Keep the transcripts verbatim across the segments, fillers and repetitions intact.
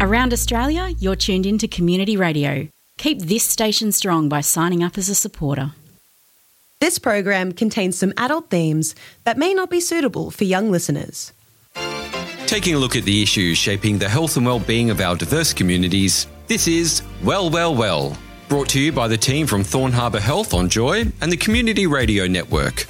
Around Australia, you're tuned into Community Radio. Keep this station strong by signing up as a supporter. This program contains some adult themes that may not be suitable for young listeners. Taking a look at the issues shaping the health and well-being of our diverse communities, this is Well, Well, Well, brought to you by the team from Thorn Harbour Health on Joy and the Community Radio Network.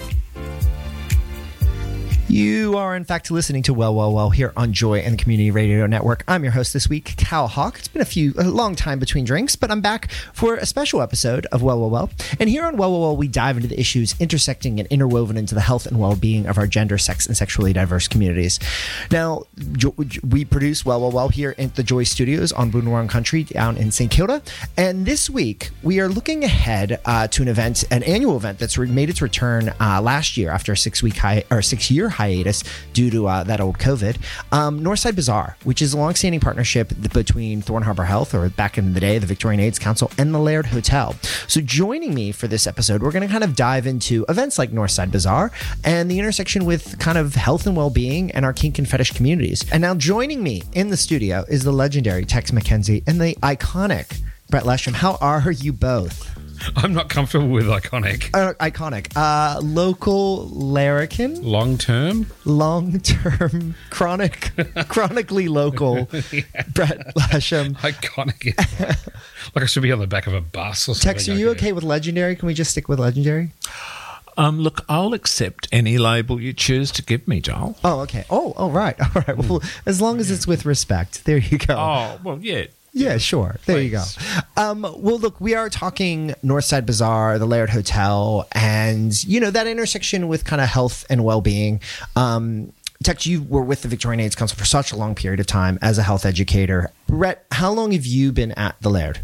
You are, in fact, listening to Well, Well, Well here on Joy and the Community Radio Network. I'm your host this week, Cal Hawk. It's been a few, a long time between drinks, but I'm back for a special episode of Well, Well, Well. And here on Well, Well, Well, we dive into the issues intersecting and interwoven into the health and well-being of our gender, sex, and sexually diverse communities. Now, we produce Well, Well, Well here at the Joy Studios on Boon Wurrung Country down in Saint Kilda. And this week, we are looking ahead uh, to an event, an annual event that's re- made its return uh, last year after a six-week hi- or six-year hiatus. hiatus due to uh, that old COVID. Um, Northside Bazaar, which is a long-standing partnership between Thorn Harbour Health, or back in the day, the Victorian AIDS Council, and the Laird Hotel. So joining me for this episode, we're going to kind of dive into events like Northside Bazaar and the intersection with kind of health and well-being and our kink and fetish communities. And now joining me in the studio is the legendary Tex McKenzie and the iconic Brett Lesham. How are you both? I'm not comfortable with iconic. Uh, iconic. Uh, local larrikin? Long-term? Long-term. Chronic. Chronically local. Yeah. Brett Lesham. Iconic. Like I should be on the back of a bus or something. Tex, are you okay with legendary? Can we just stick with legendary? Um, look, I'll accept any label you choose to give me, Joel. Oh, okay. Oh, oh, right. All right. Well, as long as it's with respect. There you go. Oh, well, yeah. Yeah, sure. There Please. you go. Um, well, look, we are talking Northside Bazaar, the Laird Hotel, and, you know, that intersection with kind of health and well-being. Um, Tex, you were with the Victorian AIDS Council for such a long period of time as a health educator. Brett, how long have you been at the Laird?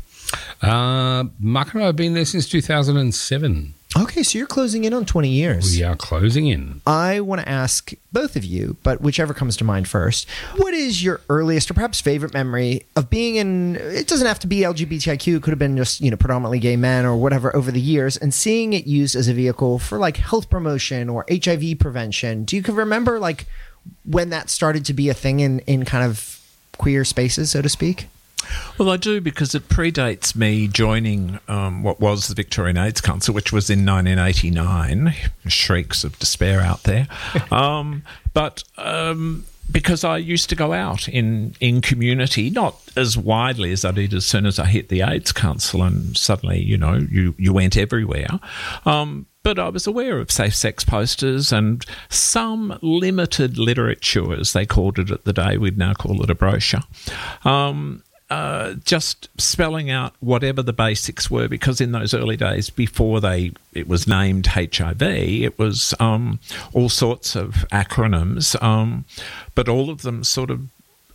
Uh, Mark and I have been there since two thousand seven. Okay, so you're closing in on twenty years. We are closing in. I want to ask both of you, but whichever comes to mind first, what is your earliest or perhaps favorite memory of being in, it doesn't have to be L G B T I Q, it could have been just, you know, predominantly gay men or whatever over the years, and seeing it used as a vehicle for like health promotion or H I V prevention. Do you can remember like when that started to be a thing in, in kind of queer spaces, so to speak? Well, I do, because it predates me joining um, what was the Victorian AIDS Council, which was in nineteen eighty-nine. Shrieks of despair out there. Um, but um, because I used to go out in, in community, not as widely as I did as soon as I hit the AIDS Council, and suddenly, you know, you, you went everywhere. Um, But I was aware of safe sex posters and some limited literature, as they called it at the day. We'd now call it a brochure. Um, uh, just spelling out whatever the basics were, because in those early days, before they it was named H I V, it was um, all sorts of acronyms, um, but all of them sort of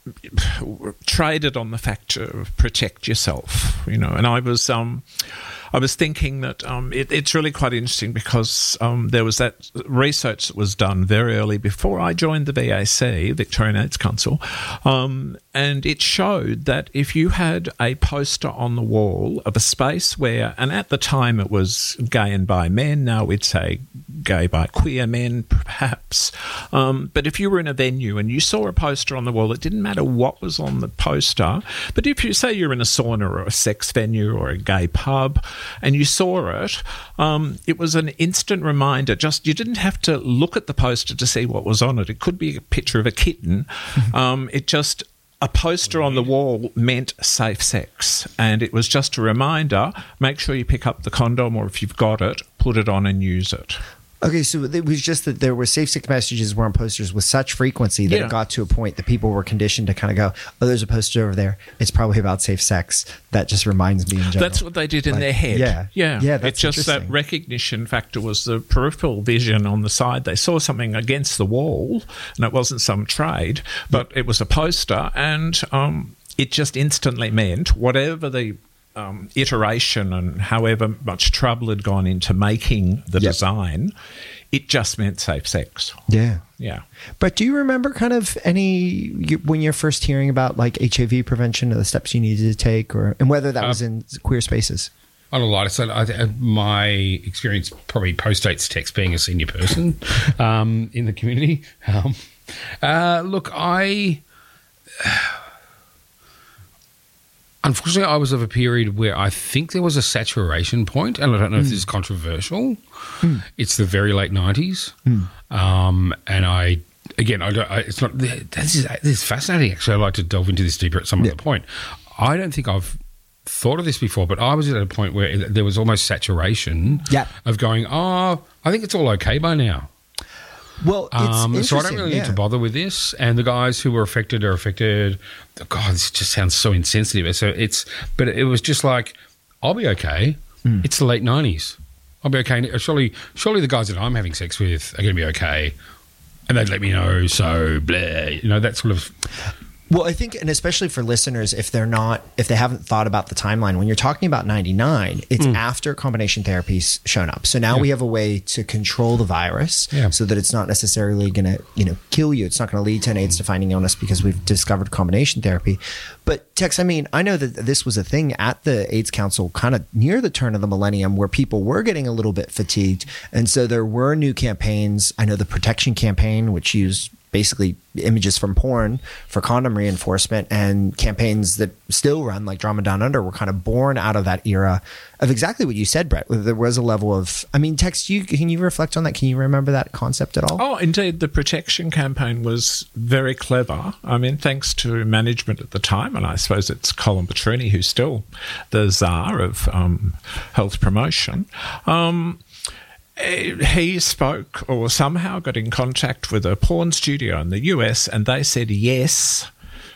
traded on the factor of protect yourself, you know. And I was um I was thinking that um it, it's really quite interesting, because um there was that research that was done very early before I joined the V A C, Victorian AIDS Council, um and it showed that if you had a poster on the wall of a space where, and at the time it was gay and bi men, now we'd say gay bi queer men perhaps, um but if you were in a venue and you saw a poster on the wall, it didn't matter what was on the poster. But if you say you're in a sauna or a sex venue or a gay pub and you saw it, um, it was an instant reminder. Just, you didn't have to look at the poster to see what was on it. It could be a picture of a kitten. um, it just, a poster on the wall meant safe sex. And it was just a reminder, make sure you pick up the condom, or if you've got it, put it on and use it. Okay, so it was just that there were safe sex messages were on posters with such frequency that yeah. it got to a point that people were conditioned to kind of go, oh, there's a poster over there. It's probably about safe sex. That just reminds me in general. That's what they did in like, their head. Yeah. Yeah. yeah that's it's just that recognition factor was the peripheral vision on the side. They saw something against the wall, and it wasn't some trade, but it was a poster, and um, it just instantly meant whatever the Um, iteration and however much trouble had gone into making the yep. design, it just meant safe sex. Yeah. Yeah. But do you remember kind of any, you, when you're first hearing about like H I V prevention or the steps you needed to take, or and whether that uh, was in queer spaces? On a lighter side, I, my experience probably postdates Tex being a senior person um, in the community. Um, uh, look, I... Unfortunately, I was of a period where I think there was a saturation point, and I don't know mm. if this is controversial. Mm. It's the very late nineties, mm. um, and I again, I don't. I, it's not. This is this is fascinating. Actually, I'd like to delve into this deeper at some yeah. other point. I don't think I've thought of this before, but I was at a point where there was almost saturation yeah. of going, oh, I think it's all okay by now. Well, it's um, so I don't really yeah. need to bother with this. And the guys who were affected are affected. God, this just sounds so insensitive. So it's, but it was just like, I'll be okay. Mm. It's the late nineties. I'll be okay. Surely, surely the guys that I'm having sex with are going to be okay. And they'd let me know. So, blah, you know, that sort of. Well, I think, and especially for listeners, if they're not, if they haven't thought about the timeline, when you're talking about ninety-nine, it's mm. after combination therapy's shown up. So now yeah. we have a way to control the virus yeah. so that it's not necessarily going to, you know, kill you. It's not going to lead to an AIDS-defining illness because we've discovered combination therapy. But Tex, I mean, I know that this was a thing at the AIDS Council kind of near the turn of the millennium where people were getting a little bit fatigued. And so there were new campaigns. I know the Protection Campaign, which used basically images from porn for condom reinforcement, and campaigns that still run like Drama Down Under were kind of born out of that era of exactly what you said, Brett. There was a level of, I mean, Tex, you, can you reflect on that? Can you remember that concept at all? Oh, indeed. The Protection Campaign was very clever. I mean, thanks to management at the time, and I suppose it's Colin Petrini who's still the czar of um, health promotion. Um, He spoke or somehow got in contact with a porn studio in the U S, and they said yes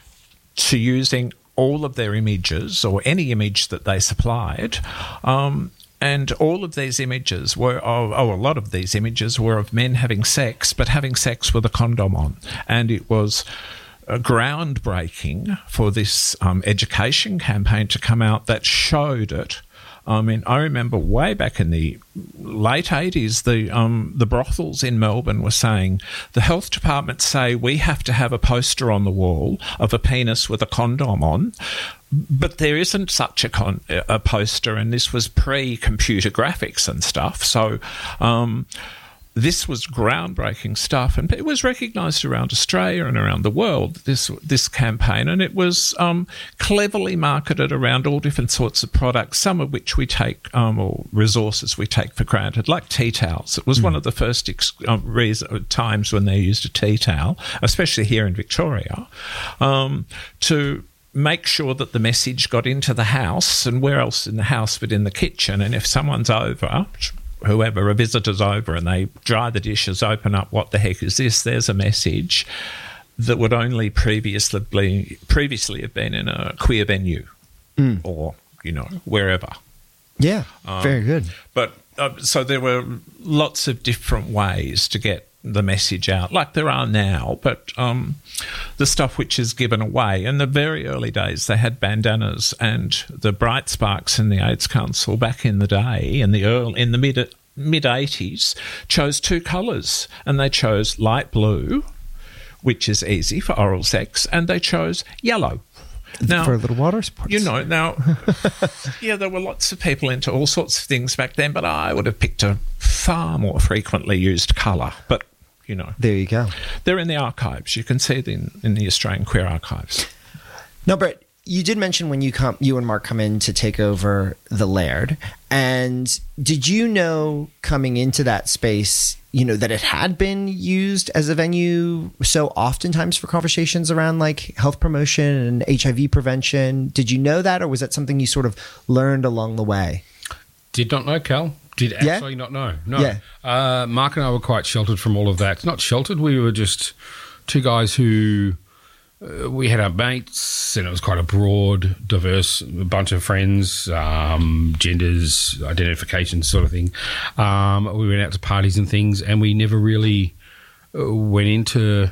to using all of their images or any image that they supplied. Um, and all of these images were, of, oh, a lot of these images were of men having sex, but having sex with a condom on. And it was uh, groundbreaking for this um, education campaign to come out that showed it. I mean, I remember way back in the late eighties, the um, the brothels in Melbourne were saying, the health department say we have to have a poster on the wall of a penis with a condom on, but there isn't such a, con- a poster, and this was pre-computer graphics and stuff. So um, this was groundbreaking stuff, and it was recognised around Australia and around the world, this this campaign, and it was um, cleverly marketed around all different sorts of products, some of which we take, um, or resources we take for granted, like tea towels. It was mm. one of the first ex- um, reason, times when they used a tea towel, especially here in Victoria, um, to make sure that the message got into the house, and where else in the house but in the kitchen. And if someone's over, whoever, a visitor's over, and they dry the dishes, open up, what the heck is this? There's a message that would only previously be, previously have been in a queer venue mm. or, you know, wherever. Yeah, um, very good. But uh, so there were lots of different ways to get the message out, like there are now, but um, the stuff which is given away. In the very early days, they had bandanas, and the Bright Sparks in the AIDS Council back in the day, in the early, in the mid mid eighties, chose two colours, and they chose light blue, which is easy for oral sex, and they chose yellow. Now, for little water sports. You know, now, yeah, there were lots of people into all sorts of things back then, but I would have picked a far more frequently used colour. But, you know. There you go. They're in the archives. You can see them in the Australian Queer Archives. No, Brett, you did mention when you come, you and Mark come in to take over the Laird. And did you know coming into that space, you know, that it had been used as a venue so oftentimes for conversations around like health promotion and H I V prevention? Did you know that, or was that something you sort of learned along the way? Did not know, Cal. Did actually yeah? not know. No. Yeah. Uh, Mark and I were quite sheltered from all of that. Not sheltered. We were just two guys who... Uh, we had our mates, and it was quite a broad, diverse bunch of friends, um, genders, identifications, sort of thing. Um, we went out to parties and things, and we never really uh, went into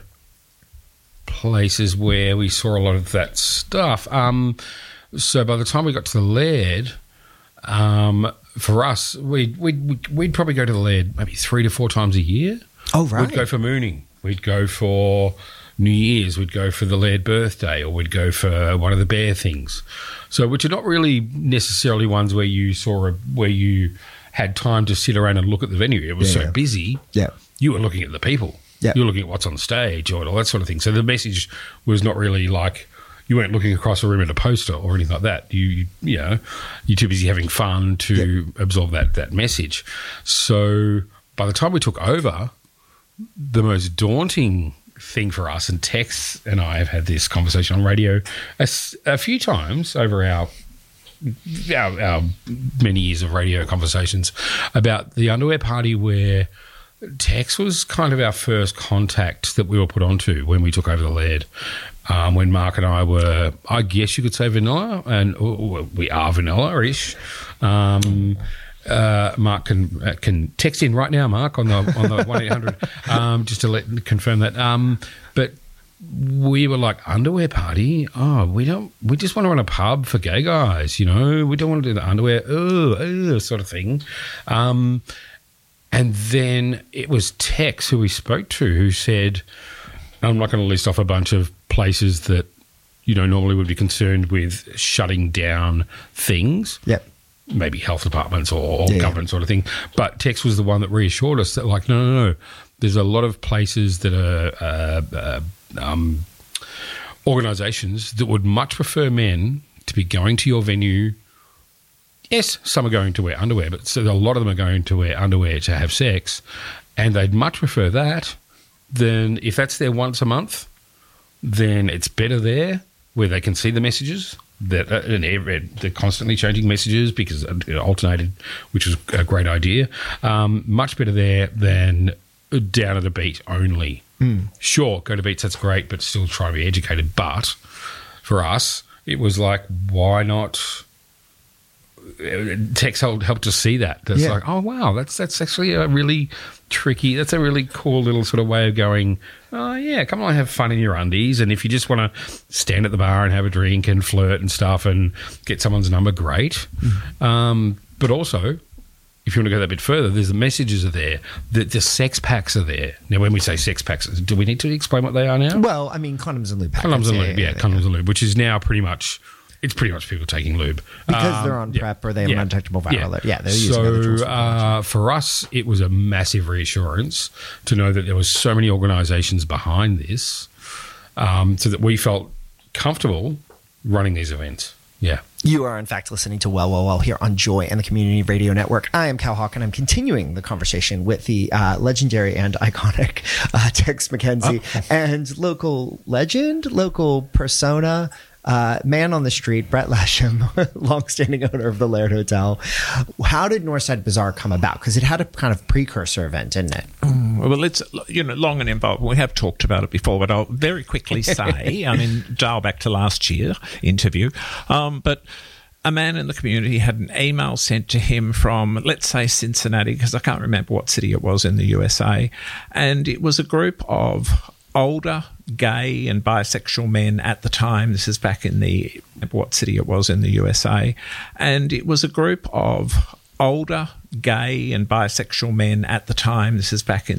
places where we saw a lot of that stuff. Um, so by the time we got to the Laird, um, for us, we'd, we'd, we'd probably go to the Laird maybe three to four times a year. Oh, right. We'd go for mooning. We'd go for New Year's, we'd go for the Laird birthday, or we'd go for one of the bear things. So, which are not really necessarily ones where you saw a, where you had time to sit around and look at the venue. It was yeah, so yeah. busy. Yeah, you were looking at the people. Yeah, you were looking at what's on stage or all that sort of thing. So the message was not really like, you weren't looking across a room at a poster or anything like that. You, you, you know, you're too busy having fun to yep. absorb that that message. So by the time we took over, the most daunting thing for us, and Tex and I have had this conversation on radio a, a few times over our, our our many years of radio conversations about the underwear party, where Tex was kind of our first contact that we were put onto when we took over the Laird. Um, when Mark and I were, I guess you could say vanilla, and oh, we are vanilla-ish. Um, uh, Mark can uh, can text in right now, Mark, on the on the one eight hundred, um, just to let confirm that. Um, but we were like, underwear party? Oh, we don't. We just want to run a pub for gay guys, you know. We don't want to do the underwear, oh, oh, sort of thing. Um, and then it was Tex who we spoke to who said, I'm not going to list off a bunch of places that, you know, normally would be concerned with shutting down things. Yep. Maybe health departments or, or yeah. government sort of thing. But Tex was the one that reassured us that, like, no, no, no. There's a lot of places that are uh, uh, um, organisations that would much prefer men to be going to your venue. Yes, some are going to wear underwear, but so a lot of them are going to wear underwear to have sex, and they'd much prefer that than if that's there once a month, then it's better there where they can see the messages. That uh, and every, they're constantly changing messages because it alternated, which was a great idea. Um, much better there than down at a beat only. Mm. Sure, go to beats, that's great, but still try to be educated. But for us, it was like, why not? Tex helped us see that. That's yeah. like, oh wow, that's that's actually a really tricky. That's a really cool little sort of way of going. Oh yeah, come on, have fun in your undies, and if you just want to stand at the bar and have a drink and flirt and stuff and get someone's number, great. Mm. Um, but also, if you want to go that bit further, there's the messages are there. The, the sex packs are there. Now, when we say sex packs, do we need to explain what they are now? Well, I mean, condoms and lube packets. Condoms and yeah, lube, yeah, yeah, yeah, condoms yeah. and lube, which is now pretty much. It's pretty much people taking lube. Because um, they're on yeah, PrEP or they have yeah, an undetectable viral yeah. load. Yeah, they're using other tools. So uh, for us, it was a massive reassurance to know that there was so many organisations behind this, um, so that we felt comfortable running these events. Yeah. You are, in fact, listening to Well, Well, Well here on Joy and the Community Radio Network. I am Cal Hawk, and I'm continuing the conversation with the uh, legendary and iconic uh, Tex McKenzie oh. and local legend, local persona, Uh, man on the street, Brett Lasham, longstanding owner of the Laird Hotel. How did Northside Bazaar come about? Because it had a kind of precursor event, didn't it? Mm, well, it's you know long and involved. We have talked about it before, but I'll very quickly say, I mean, dial back to last year interview, um, but a man in the community had an email sent to him from, let's say, Cincinnati, because I can't remember what city it was in the U S A, and it was a group of older gay and bisexual men at the time. This is back in the, what city it was in the U S A. And it was a group of older gay and bisexual men at the time. This is back in